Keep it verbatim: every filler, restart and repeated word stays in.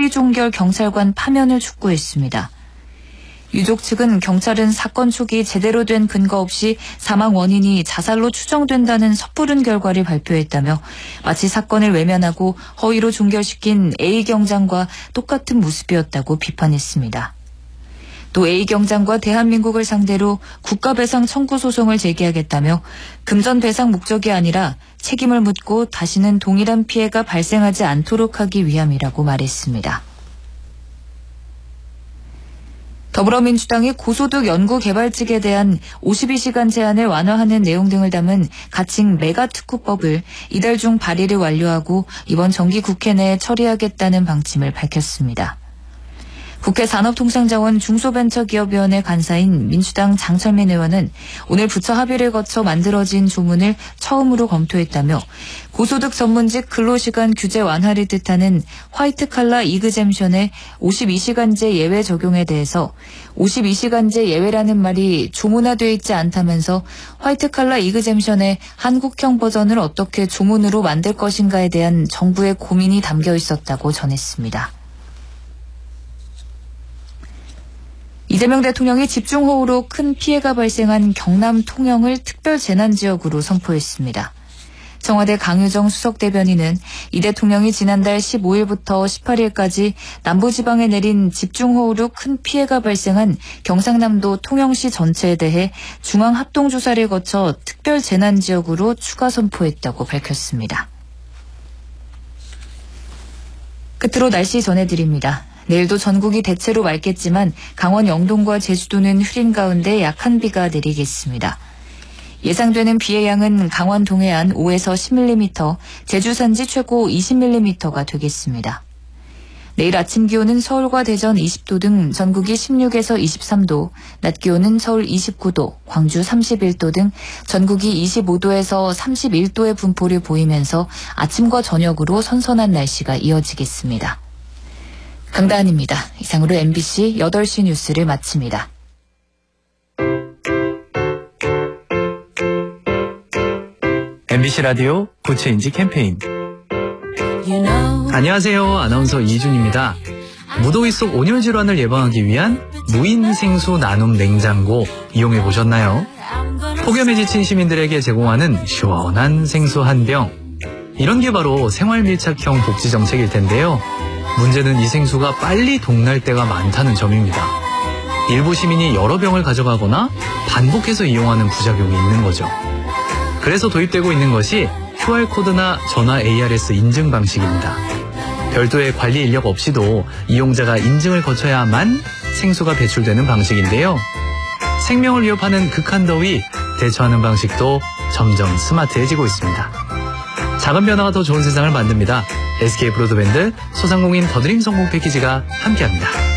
허위종결 경찰관 파면을 촉구했습니다. 유족 측은 경찰은 사건 초기 제대로 된 근거 없이 사망 원인이 자살로 추정된다는 섣부른 결과를 발표했다며 마치 사건을 외면하고 허위로 종결시킨 A 경장과 똑같은 모습이었다고 비판했습니다. 또 A 경장과 대한민국을 상대로 국가배상 청구 소송을 제기하겠다며 금전 배상 목적이 아니라 책임을 묻고 다시는 동일한 피해가 발생하지 않도록 하기 위함이라고 말했습니다. 더불어민주당이 고소득 연구개발직에 대한 오십이 시간 제한을 완화하는 내용 등을 담은 가칭 메가특구법을 이달 중 발의를 완료하고 이번 정기국회 내에 처리하겠다는 방침을 밝혔습니다. 국회 산업통상자원 중소벤처기업위원회 간사인 민주당 장철민 의원은 오늘 부처 합의를 거쳐 만들어진 조문을 처음으로 검토했다며 고소득 전문직 근로시간 규제 완화를 뜻하는 화이트칼라 이그젬션의 오십이 시간제 예외 적용에 대해서 오십이 시간제 예외라는 말이 조문화되어 있지 않다면서 화이트칼라 이그젬션의 한국형 버전을 어떻게 조문으로 만들 것인가에 대한 정부의 고민이 담겨 있었다고 전했습니다. 이재명 대통령이 집중호우로 큰 피해가 발생한 경남 통영을 특별재난지역으로 선포했습니다. 청와대 강유정 수석대변인은 이 대통령이 지난달 십오일부터 십팔일까지 남부지방에 내린 집중호우로 큰 피해가 발생한 경상남도 통영시 전체에 대해 중앙합동조사를 거쳐 특별재난지역으로 추가 선포했다고 밝혔습니다. 끝으로 날씨 전해드립니다. 내일도 전국이 대체로 맑겠지만 강원 영동과 제주도는 흐린 가운데 약한 비가 내리겠습니다. 예상되는 비의 양은 강원 동해안 오에서 십 밀리미터, 제주 산지 최고 이십 밀리미터가 되겠습니다. 내일 아침 기온은 서울과 대전 이십도 등 전국이 십육에서 이십삼도, 낮 기온은 서울 이십구도, 광주 삼십일도 등 전국이 이십오도에서 삼십일도의 분포를 보이면서 아침과 저녁으로 선선한 날씨가 이어지겠습니다. 강다한입니다. 이상으로 엠비씨 여덟 시 뉴스를 마칩니다. 엠비씨 라디오 구체인지 캠페인. 안녕하세요. 아나운서 이준입니다. 무더위 속 온열 질환을 예방하기 위한 무인 생수 나눔 냉장고 이용해 보셨나요? 폭염에 지친 시민들에게 제공하는 시원한 생수 한 병. 이런 게 바로 생활 밀착형 복지 정책일 텐데요. 문제는 이 생수가 빨리 동날 때가 많다는 점입니다. 일부 시민이 여러 병을 가져가거나 반복해서 이용하는 부작용이 있는 거죠. 그래서 도입되고 있는 것이 큐알코드나 전화 에이아르에스 인증 방식입니다. 별도의 관리 인력 없이도 이용자가 인증을 거쳐야만 생수가 배출되는 방식인데요. 생명을 위협하는 극한 더위 대처하는 방식도 점점 스마트해지고 있습니다. 작은 변화가 더 좋은 세상을 만듭니다. 에스케이 브로드밴드 소상공인 더드림 성공 패키지가 함께합니다.